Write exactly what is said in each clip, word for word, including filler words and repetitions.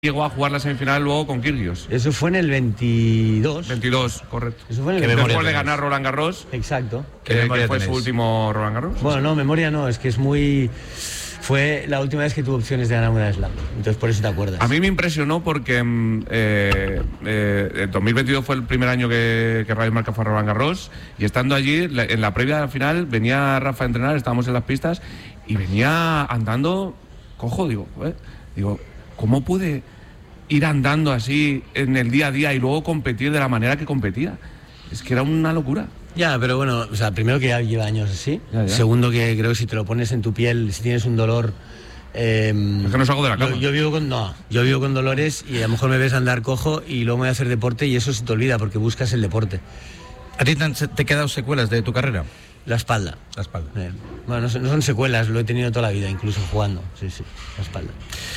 llegó a jugar la semifinal luego con Kyrgios. Eso fue en el veintidós. veintidós, correcto. Eso fue en el veintidós. Después de tenés? ganar Roland Garros. Exacto. ¿Qué que, que fue tenéis? Su último Roland Garros. Bueno, no, memoria no, es que es muy... Fue la última vez que tuve opciones de ganar una slam. Entonces por eso te acuerdas. A mí me impresionó porque eh, eh, el dos mil veintidós fue el primer año que, que Radio Marca fue a Roland Garros. Y estando allí, en la previa final, venía Rafa a entrenar, estábamos en las pistas y venía andando cojo, digo, ¿eh? digo, ¿cómo puede ir andando así en el día a día y luego competir de la manera que competía? Es que era una locura. Ya, pero bueno, o sea, primero que ya lleva años así. Ya, ya. Segundo que creo que si te lo pones en tu piel, si tienes un dolor... Eh, es que no salgo de la cama. Yo, yo vivo con no, yo vivo con dolores y a lo mejor me ves andar cojo y luego me voy a hacer deporte y eso se te olvida porque buscas el deporte. ¿A ti te han te quedado secuelas de tu carrera? La espalda. La espalda. Eh, bueno, no son, no son secuelas, lo he tenido toda la vida, incluso jugando. Sí, sí, la espalda.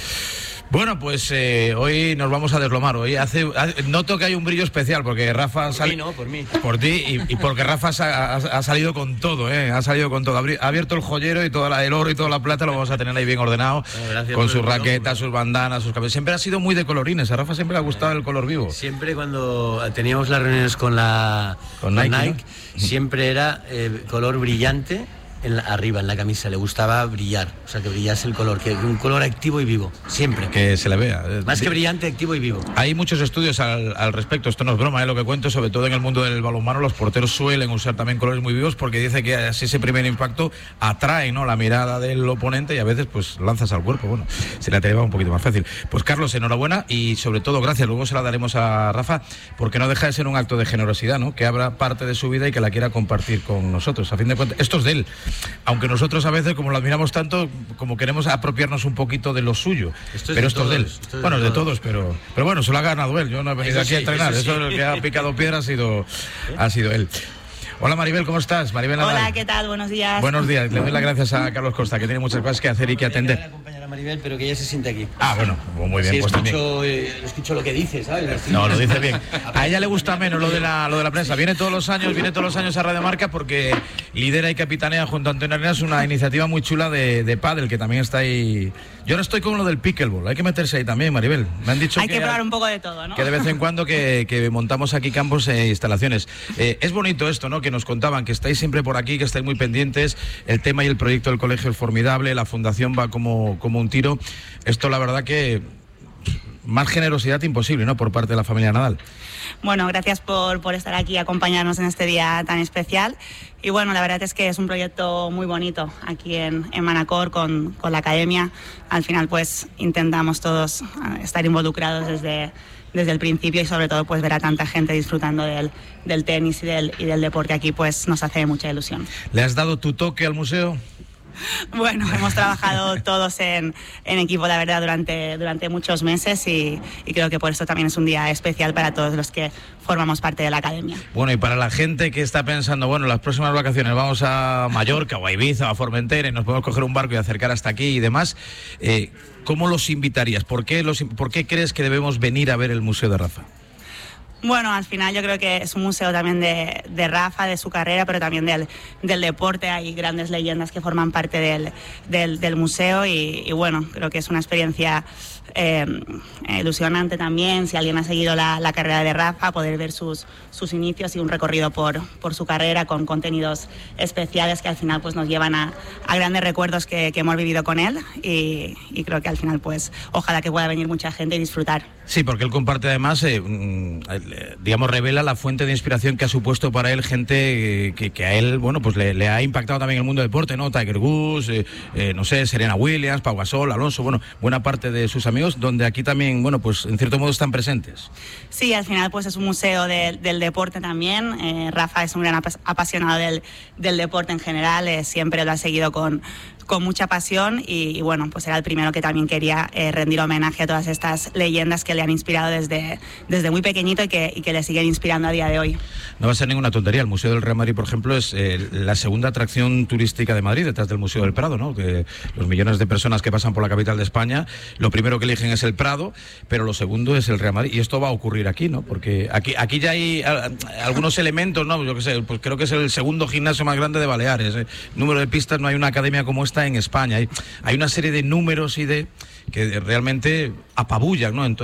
Bueno, pues eh, hoy nos vamos a deslomar. Hoy hace, hace, noto que hay un brillo especial porque Rafa por sale, mí, no, por mí, por ti y, y porque Rafa ha, ha, ha salido con todo, ¿eh? Ha salido con todo. Ha abierto el joyero y todo la, el oro y toda la plata lo vamos a tener ahí bien ordenado, bueno, con sus raquetas, sus bandanas, sus cabezas. Siempre ha sido muy de colorines. A Rafa siempre le ha gustado el color vivo. Siempre cuando teníamos las reuniones con la con Nike, Nike ¿no? Siempre era eh, color brillante. En la, arriba, en la camisa, le gustaba brillar, o sea, que brillase el color, que un color activo y vivo, siempre. Que se le vea. Más que brillante, activo y vivo. Hay muchos estudios al, al respecto, esto no es broma, ¿eh? Lo que cuento, sobre todo en el mundo del balonmano, los porteros suelen usar también colores muy vivos porque dice que así ese primer impacto atrae, ¿no?, la mirada del oponente y a veces pues lanzas al cuerpo, bueno, se la te va un poquito más fácil. Pues Carlos, enhorabuena y sobre todo gracias, luego se la daremos a Rafa, porque no deja de ser un acto de generosidad, ¿no?, que abra parte de su vida y que la quiera compartir con nosotros. A fin de cuentas, esto es de él. Aunque nosotros a veces, como lo admiramos tanto, como queremos apropiarnos un poquito de lo suyo. Esto es pero de esto todos, es de él. esto es bueno, de de todos. todos, pero pero bueno, se lo ha ganado él. Yo no he venido eso aquí sí, a entrenar. eso, Eso, sí. Eso el que ha picado piedra ha sido, ha sido él. Hola Maribel, ¿cómo estás? Maribel Nadal. Hola, ¿qué tal? Buenos días. Buenos días. Le doy las gracias a Carlos Costa, que tiene muchas cosas que hacer y que atender. Voy a acompañar a Maribel, pero que ella se siente aquí. Ah, bueno, muy bien. Sí, pues escucho, también. eh, escucho lo que dice, ¿sabes? No, lo dice bien. A ella le gusta menos lo de la lo de la prensa. Viene todos los años, viene todos los años a Radio Marca porque lidera y capitanea junto a Antonio Arenas una iniciativa muy chula de, de pádel que también está ahí. Yo ahora estoy con lo del pickleball. Hay que meterse ahí también, Maribel. Me han dicho Hay que que probar un poco de todo, ¿no? Que de vez en cuando que, que montamos aquí campos e instalaciones. Eh, es bonito esto, ¿no?, que nos contaban, que estáis siempre por aquí, que estáis muy pendientes. El tema y el proyecto del colegio es formidable. La fundación va como, como un tiro. Esto, la verdad que más generosidad imposible, ¿no?, por parte de la familia Nadal. Bueno, gracias por, por estar aquí y acompañarnos en este día tan especial. Y bueno, la verdad es que es un proyecto muy bonito aquí en, en Manacor con, con la academia. Al final, pues intentamos todos estar involucrados desde, desde el principio y sobre todo pues ver a tanta gente disfrutando del, del tenis y del, y del deporte aquí, pues nos hace mucha ilusión. ¿Le has dado tu toque al museo? Bueno, hemos trabajado todos en, en equipo, la verdad, durante, durante muchos meses y, y creo que por eso también es un día especial para todos los que formamos parte de la academia. Bueno, y para la gente que está pensando, bueno, las próximas vacaciones vamos a Mallorca o a Ibiza o a Formentera y nos podemos coger un barco y acercar hasta aquí y demás, eh, ¿cómo los invitarías? ¿Por qué, los, ¿Por qué crees que debemos venir a ver el Museo de Rafa? Bueno, al final yo creo que es un museo también de, de Rafa, de su carrera, pero también del, del deporte. Hay grandes leyendas que forman parte del, del, del museo y, y bueno, creo que es una experiencia eh, ilusionante también. Si alguien ha seguido la, la carrera de Rafa, poder ver sus, sus inicios y un recorrido por, por su carrera con contenidos especiales que al final pues nos llevan a, a grandes recuerdos que, que hemos vivido con él y, y creo que al final pues ojalá que pueda venir mucha gente y disfrutar. Sí, porque él comparte además, eh, digamos, revela la fuente de inspiración que ha supuesto para él gente eh, que, que a él, bueno, pues le, le ha impactado también el mundo del deporte, ¿no? Tiger Woods, eh, eh, no sé, Serena Williams, Pau Gasol, Alonso, bueno, buena parte de sus amigos, donde aquí también, bueno, pues en cierto modo están presentes. Sí, al final pues es un museo de, del deporte también. Eh, Rafa es un gran apas- apasionado del, del deporte en general, eh, siempre lo ha seguido con con mucha pasión y, y bueno, pues era el primero que también quería eh, rendir homenaje a todas estas leyendas que le han inspirado desde, desde muy pequeñito y que, y que le siguen inspirando a día de hoy. No va a ser ninguna tontería. El Museo del Real Madrid, por ejemplo, es eh, la segunda atracción turística de Madrid, detrás del Museo del Prado, ¿no? Que los millones de personas que pasan por la capital de España, lo primero que eligen es el Prado, pero lo segundo es el Real Madrid. Y esto va a ocurrir aquí, ¿no? Porque aquí, aquí ya hay a, a, algunos elementos, ¿no? Yo qué sé, pues creo que es el segundo gimnasio más grande de Baleares. ¿eh? Número de pistas, no hay una academia como esta en España. Hay, hay una serie de números y de que realmente apabullan, ¿no? Entonces,